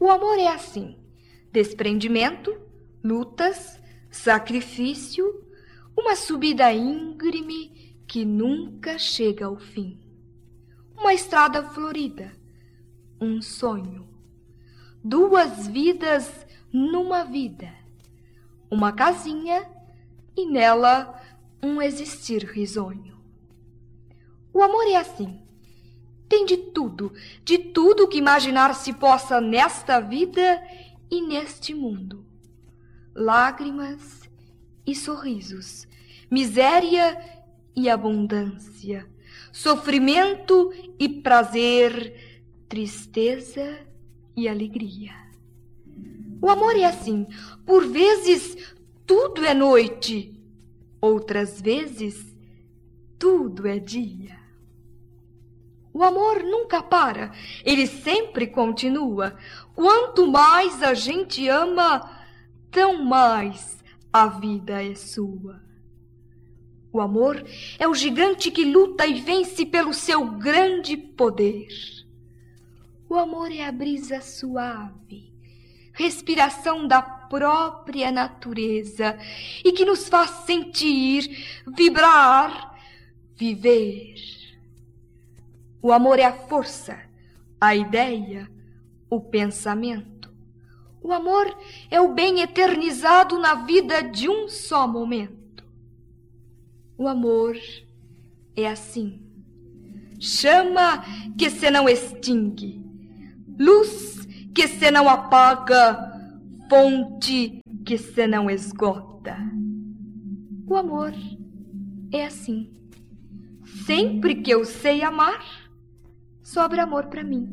O amor é assim: desprendimento, lutas, sacrifício, uma subida íngreme que nunca chega ao fim. Uma estrada florida, um sonho. 2 vidas numa vida. Uma casinha e nela um existir risonho. O amor é assim: tem de tudo que imaginar se possa nesta vida e neste mundo. Lágrimas e sorrisos, miséria e abundância, sofrimento e prazer, tristeza e alegria. O amor é assim: por vezes tudo é noite, outras vezes tudo é dia. O amor nunca para, ele sempre continua. Quanto mais a gente ama, tão mais a vida é sua. O amor é o gigante que luta e vence pelo seu grande poder. O amor é a brisa suave, respiração da própria natureza e que nos faz sentir, vibrar, viver. O amor é a força, a ideia, o pensamento. O amor é o bem eternizado na vida de um só momento. O amor é assim: chama que se não extingue, luz que se não apaga, fonte que se não esgota. O amor é assim: sempre que eu sei amar, sobra amor para mim.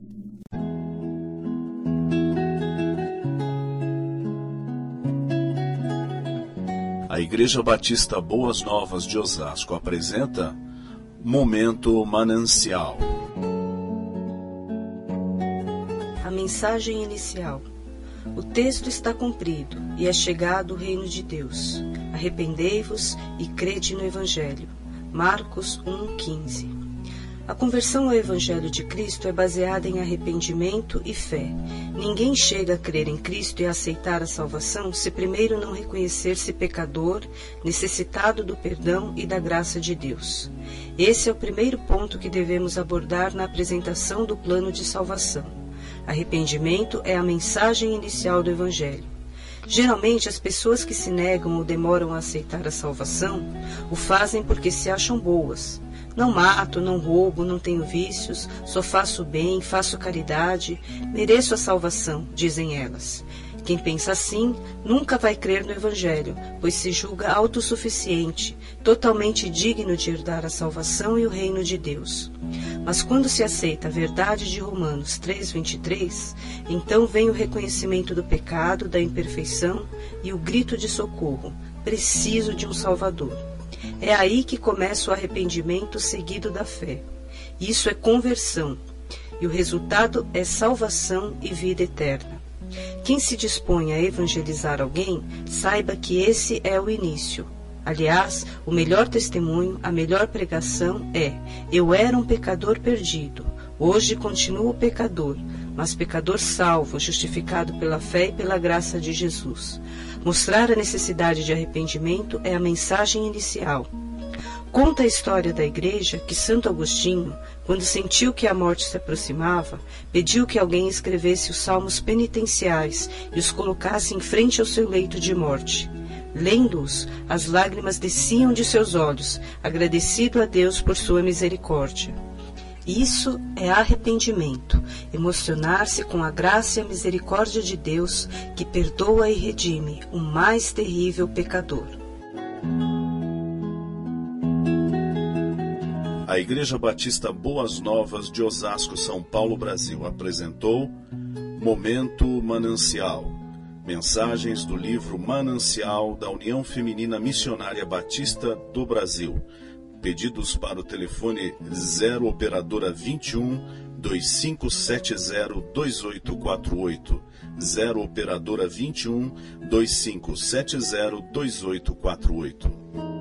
A Igreja Batista Boas Novas de Osasco apresenta Momento Manancial. A mensagem inicial. O texto está cumprido e é chegado o reino de Deus. Arrependei-vos e crede no Evangelho. Marcos 1,15. A conversão ao Evangelho de Cristo é baseada em arrependimento e fé. Ninguém chega a crer em Cristo e a aceitar a salvação se primeiro não reconhecer-se pecador, necessitado do perdão e da graça de Deus. Esse é o primeiro ponto que devemos abordar na apresentação do plano de salvação. Arrependimento é a mensagem inicial do Evangelho. Geralmente, as pessoas que se negam ou demoram a aceitar a salvação o fazem porque se acham boas. Não mato, não roubo, não tenho vícios, só faço bem, faço caridade, mereço a salvação, dizem elas. Quem pensa assim nunca vai crer no Evangelho, pois se julga autossuficiente, totalmente digno de herdar a salvação e o reino de Deus. Mas quando se aceita a verdade de Romanos 3,23, então vem o reconhecimento do pecado, da imperfeição e o grito de socorro: preciso de um Salvador. É aí que começa o arrependimento seguido da fé. Isso é conversão, e o resultado é salvação e vida eterna. Quem se dispõe a evangelizar alguém, saiba que esse é o início. Aliás, o melhor testemunho, a melhor pregação é: eu era um pecador perdido, hoje continuo pecador, mas pecador salvo, justificado pela fé e pela graça de Jesus. Mostrar a necessidade de arrependimento é a mensagem inicial. Conta a história da igreja que Santo Agostinho, quando sentiu que a morte se aproximava, pediu que alguém escrevesse os salmos penitenciais e os colocasse em frente ao seu leito de morte. Lendo-os, as lágrimas desciam de seus olhos, agradecido a Deus por sua misericórdia. Isso é arrependimento, emocionar-se com a graça e a misericórdia de Deus que perdoa e redime o mais terrível pecador. A Igreja Batista Boas Novas de Osasco, São Paulo, Brasil apresentou Momento Manancial. Mensagens do livro Manancial da União Feminina Missionária Batista do Brasil. Pedidos para o telefone 0 operadora 21 2570 2848. 0 operadora 21 2570 2848.